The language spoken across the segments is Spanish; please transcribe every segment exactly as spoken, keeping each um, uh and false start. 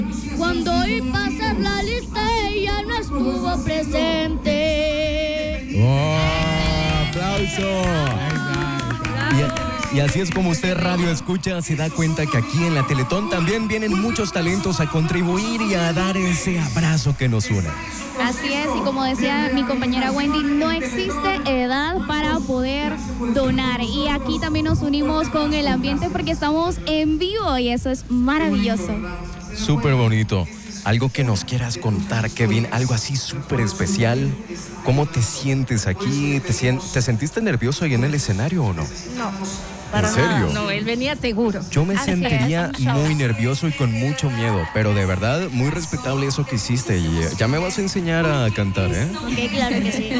Cuando oí pasar la lista, ella no estuvo presente. ¡Oh! ¡Aplauso! Y, y así es como usted, radio escucha, se da cuenta que aquí en la Teletón también vienen muchos talentos a contribuir y a dar ese abrazo que nos une. Así es, y como decía mi compañera Wendy, no existe edad para poder donar. Y aquí también nos unimos con el ambiente porque estamos en vivo y eso es maravilloso. Súper bonito. Algo que nos quieras contar, Kevin, algo así súper especial. ¿Cómo te sientes aquí? ¿Te, sien- ¿Te sentiste nervioso ahí en el escenario o no? No. ¿En serio? No, él venía seguro. Yo me Así sentiría es, muy nervioso y con mucho miedo, pero de verdad muy respetable eso que hiciste y eh, ya me vas a enseñar a cantar, ¿eh? Ok, claro que sí.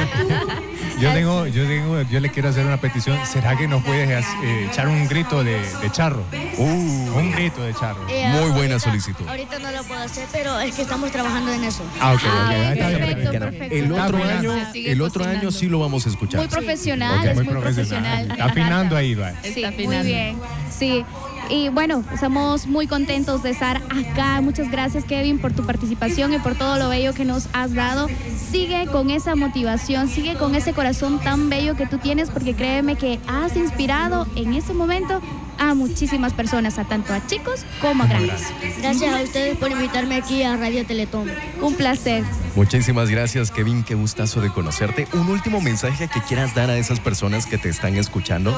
Yo tengo, yo tengo, yo le quiero hacer una petición. ¿Será que nos puedes eh, echar un grito de, de charro? Uh, Un grito de charro. Eh, Muy buena ahorita- solicitud. Ahorita no lo puedo hacer, pero es que estamos trabajando en eso. Ah, ok, Ah, ok. Está bien, perfecto, está bien. perfecto. El otro Está año, afinando. Sigue el otro año cocinando. sí lo vamos a escuchar. Muy profesional, Ok, es Muy muy profesional. profesional. Afinando ahí, va. Sí, Está muy afinando. bien. Sí. Y bueno, estamos muy contentos de estar acá. Muchas gracias, Kevin, por tu participación y por todo lo bello que nos has dado. Sigue con esa motivación, sigue con ese corazón tan bello que tú tienes, porque créeme que has inspirado en este momento a muchísimas personas, a tanto a chicos como a grandes. Gracias a ustedes por invitarme aquí a Radio Teletón. Un placer. Muchísimas gracias, Kevin. Qué gustazo de conocerte. Un último mensaje que quieras dar a esas personas que te están escuchando.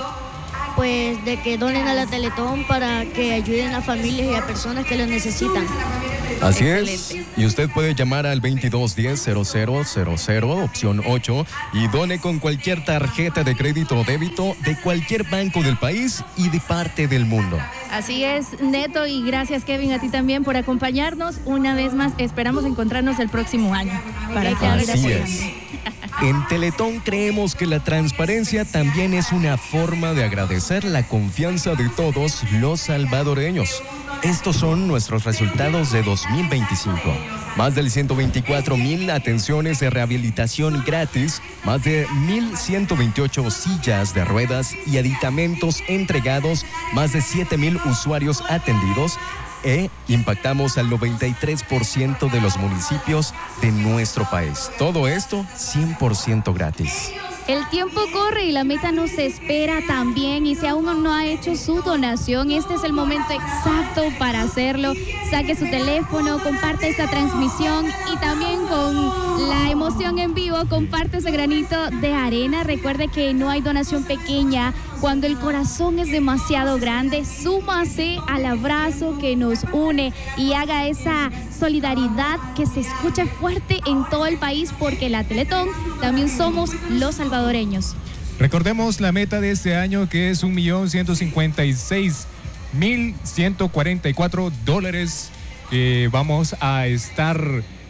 Pues de que donen a la Teletón para que ayuden a familias y a personas que lo necesitan. Así Excelente. es. Y usted puede llamar al veintidós diez cero cero cero cero, opción ocho, y done con cualquier tarjeta de crédito o débito de cualquier banco del país y de parte del mundo. Así es, Neto, y gracias, Kevin, a ti también por acompañarnos. Una vez más, esperamos encontrarnos el próximo año. Para Ok, claro, seguir Así apoyando. es. En Teletón creemos que la transparencia también es una forma de agradecer la confianza de todos los salvadoreños. Estos son nuestros resultados de dos mil veinticinco. Más de ciento veinticuatro mil atenciones de rehabilitación gratis, más de mil ciento veintiocho sillas de ruedas y aditamentos entregados, más de siete mil usuarios atendidos, e impactamos al noventa y tres por ciento de los municipios de nuestro país. Todo esto cien por ciento gratis. El tiempo corre y la meta nos espera también, y si aún no ha hecho su donación, este es el momento exacto para hacerlo. Saque su teléfono, comparte esta transmisión y también con la emoción en vivo, comparte ese granito de arena. Recuerde que no hay donación pequeña. Cuando el corazón es demasiado grande, súmase al abrazo que nos une y haga esa solidaridad que se escuche fuerte en todo el país, porque la Teletón también somos los salvadoreños. Recordemos la meta de este año, que es un millón ciento cincuenta y seis mil ciento cuarenta y cuatro dólares que vamos a estar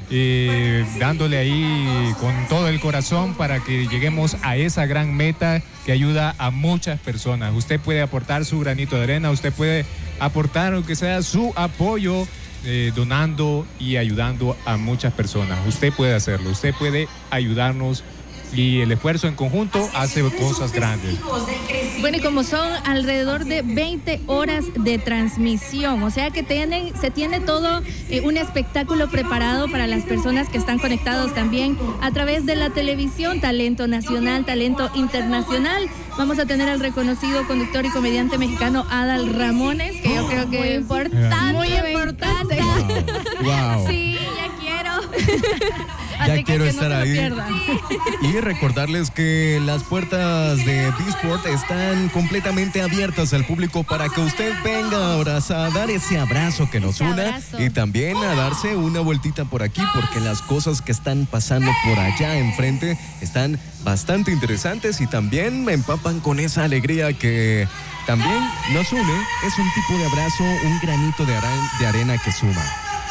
eh, dándole ahí con todo el corazón para que lleguemos a esa gran meta que ayuda a muchas personas. Usted puede aportar su granito de arena, usted puede aportar aunque sea su apoyo, eh, donando y ayudando a muchas personas. Usted puede hacerlo, usted puede ayudarnos, y el esfuerzo en conjunto hace cosas grandes. Bueno, y como son alrededor de veinte horas de transmisión, o sea que tienen, se tiene todo eh, un espectáculo preparado para las personas que están conectados también a través de la televisión, talento nacional, talento internacional. Vamos a tener al reconocido conductor y comediante mexicano Adal Ramones, que yo creo que Muy importante. Muy me importante. encanta. Wow. Sí, ya quiero. Así Ya que quiero que estar no se lo ahí. pierdan. Y recordarles que las puertas de B-Sport están completamente abiertas al público para que usted venga ahora a dar ese abrazo que nos Ese una abrazo. y también a darse una vueltita por aquí, porque las cosas que están pasando por allá enfrente están bastante interesantes y también me empapan con esa alegría que también nos une. Es un tipo de abrazo, un granito de, ara- de arena que suma.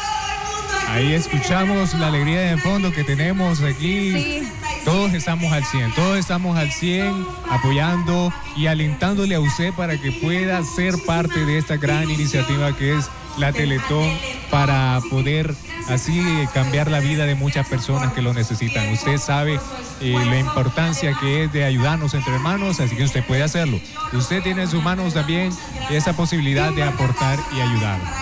Ahí escuchamos la alegría de fondo que tenemos aquí. Sí. Todos estamos al cien, todos estamos al cien apoyando y alentándole a usted para que pueda ser parte de esta gran iniciativa que es la Teletón, para poder así cambiar la vida de muchas personas que lo necesitan. Usted sabe eh, la importancia que es de ayudarnos entre hermanos, así que usted puede hacerlo. Usted tiene en sus manos también esa posibilidad de aportar y ayudar.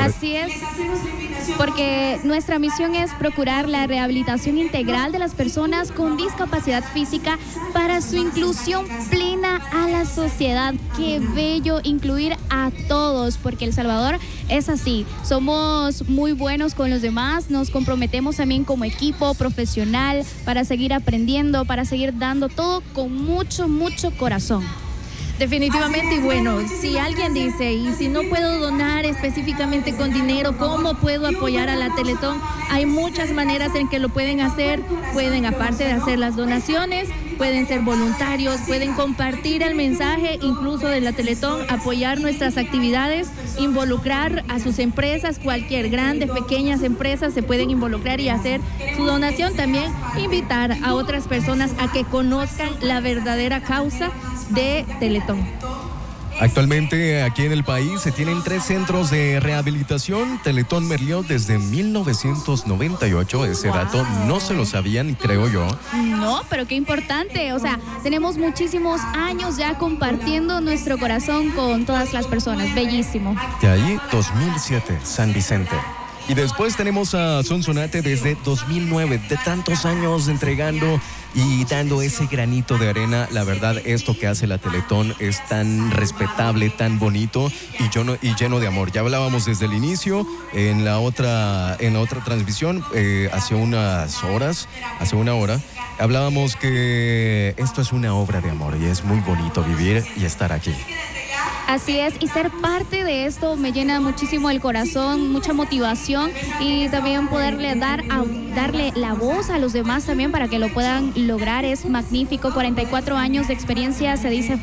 Así es, porque nuestra misión es procurar la rehabilitación integral de las personas con discapacidad física para su inclusión plena a la sociedad. Qué bello incluir a todos, porque El Salvador es así. Somos muy buenos con los demás, nos comprometemos también como equipo profesional para seguir aprendiendo, para seguir dando todo con mucho, mucho corazón. Definitivamente, y bueno, si alguien dice, y si no puedo donar específicamente con dinero, ¿cómo puedo apoyar a la Teletón? Hay muchas maneras en que lo pueden hacer. Pueden, aparte de hacer las donaciones, pueden ser voluntarios, pueden compartir el mensaje incluso de la Teletón, apoyar nuestras actividades, involucrar a sus empresas, cualquier grandes, pequeñas empresas se pueden involucrar y hacer su donación. También invitar a otras personas a que conozcan la verdadera causa de Teletón. Actualmente aquí en el país se tienen tres centros de rehabilitación Teletón Merliot desde mil novecientos noventa y ocho. Ese wow. dato no se lo sabían, creo yo. No, pero qué importante. O sea, tenemos muchísimos años ya compartiendo nuestro corazón con todas las personas. Bellísimo. De ahí, dos mil siete, San Vicente. Y después tenemos a Sonsonate desde dos mil nueve, de tantos años entregando y dando ese granito de arena. La verdad, esto que hace la Teletón es tan respetable, tan bonito y lleno, y lleno de amor. Ya hablábamos desde el inicio, en la otra, en la otra transmisión, eh, hace unas horas, hace una hora, hablábamos que esto es una obra de amor y es muy bonito vivir y estar aquí. Así es, y ser parte de esto me llena muchísimo el corazón, mucha motivación y también poderle dar a, darle la voz a los demás también para que lo puedan lograr. Es magnífico, cuarenta y cuatro años de experiencia, se dice